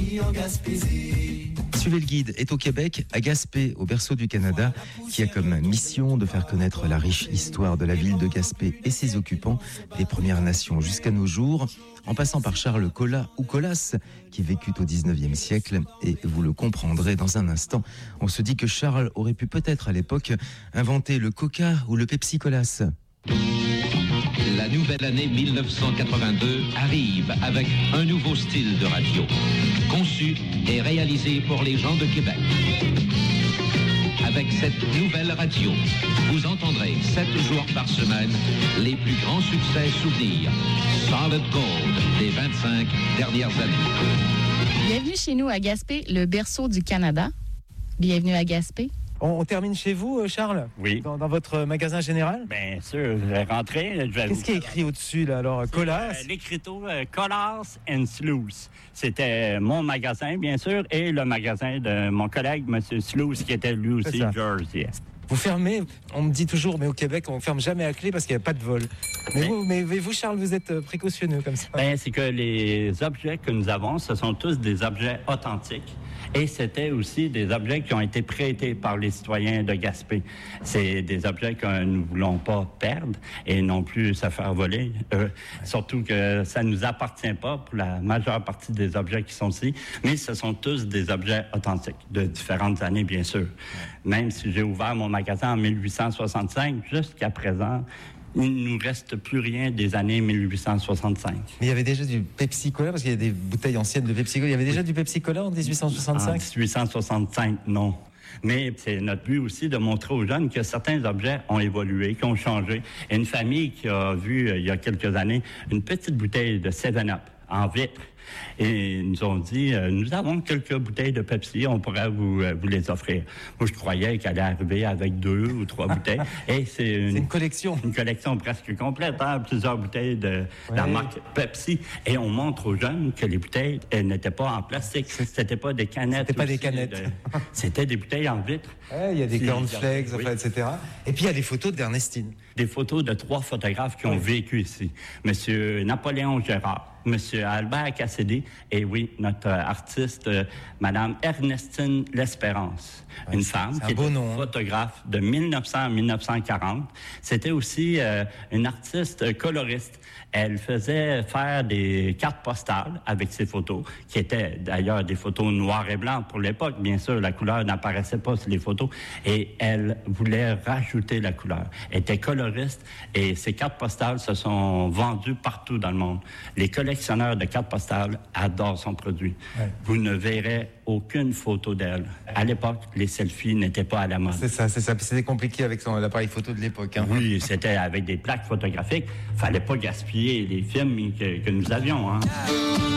vie en Gaspésie. Suivez le guide est au Québec, à Gaspé, au berceau du Canada, qui a comme mission de faire connaître la riche histoire de la ville de Gaspé et ses occupants, des Premières Nations jusqu'à nos jours, en passant par Charles Collat ou Colas, qui vécut au 19e siècle. Et vous le comprendrez dans un instant, on se dit que Charles aurait pu peut-être à l'époque inventer le Coca ou le Pepsi Colas. La nouvelle année 1982 arrive avec un nouveau style de radio, conçu et réalisé pour les gens de Québec. Avec cette nouvelle radio, vous entendrez 7 jours par semaine les plus grands succès souvenirs. Solid Gold des 25 dernières années. Bienvenue chez nous à Gaspé, le berceau du Canada. Bienvenue à Gaspé. On termine chez vous, Charles? Oui. Dans votre magasin général? Bien sûr, je vais rentrer. Qu'est-ce qui est écrit au-dessus, là, alors? Colas? L'écriteau Colas and Sluice. C'était mon magasin, bien sûr, et le magasin de mon collègue, M. Sluice, qui était lui aussi George. Yes. Vous fermez, on me dit toujours, mais au Québec, on ne ferme jamais à clé parce qu'il n'y a pas de vol. Mais vous, Charles, vous êtes précautionneux comme ça. Ben, c'est que les objets que nous avons, ce sont tous des objets authentiques. Et c'était aussi des objets qui ont été prêtés par les citoyens de Gaspé. C'est des objets que nous ne voulons pas perdre et non plus se faire voler. Surtout que ça ne nous appartient pas pour la majeure partie des objets qui sont ici, mais ce sont tous des objets authentiques de différentes années, bien sûr. Même si j'ai ouvert mon magasin en 1865, jusqu'à présent, il ne nous reste plus rien des années 1865. Mais il y avait déjà du Pepsi Cola, parce qu'il y a des bouteilles anciennes de Pepsi Cola. Il y avait déjà du Pepsi Cola en 1865? En 1865, non. Mais c'est notre but aussi de montrer aux jeunes que certains objets ont évolué, qui ont changé. Et une famille qui a vu, il y a quelques années, une petite bouteille de 7-Up en vitre. Et ils nous ont dit, nous avons quelques bouteilles de Pepsi, on pourrait vous les offrir. Moi, je croyais qu'elle allait arriver avec 2 ou 3 bouteilles. Et c'est une collection. Une collection presque complète, hein, plusieurs bouteilles de la marque Pepsi. Et on montre aux jeunes que les bouteilles, elles n'étaient pas en plastique. C'était pas des canettes. C'était pas des canettes. C'était des bouteilles en vitre. Il y a des cornflakes, enfin, etc. Et puis, il y a des photos d'Ernestine. Des photos de 3 photographes qui ont vécu ici. Monsieur Napoléon Gérard, Monsieur Albert Cassidy et oui, notre artiste, Madame Ernestine L'Espérance. Une femme qui était photographe de 1900 à 1940. C'était aussi une artiste coloriste. Elle faisait faire des cartes postales avec ses photos, qui étaient d'ailleurs des photos noires et blancs pour l'époque. Bien sûr, la couleur n'apparaissait pas sur les photos. Et elle voulait rajouter la couleur. Elle était coloriste et ces cartes postales se sont vendues partout dans le monde. Les collectionneurs de cartes postales adorent son produit. Ouais. Vous ne verrez aucune photo d'elle. À l'époque, les selfies n'étaient pas à la mode. C'est ça. C'était compliqué avec l'appareil photo de l'époque. Hein. Oui, c'était avec des plaques photographiques. Fallait pas gaspiller les films que nous avions. Hein.